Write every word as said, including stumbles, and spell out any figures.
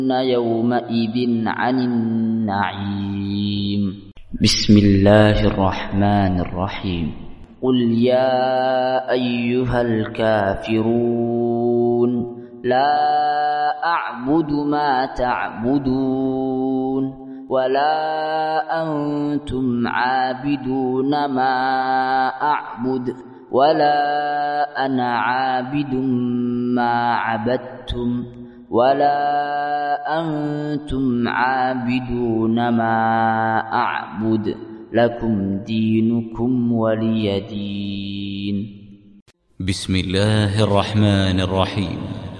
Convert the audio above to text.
يومئذ عن النعيم. بسم الله الرحمن الرحيم. قل يا أيها الكافرون لا أعبد ما تعبدون ولا أنتم عابدون ما أعبد ولا أنا عابد ما عبدتم ولا أنتم عابدون ما أعبد لكم دينكم ولي دين. بسم الله الرحمن الرحيم.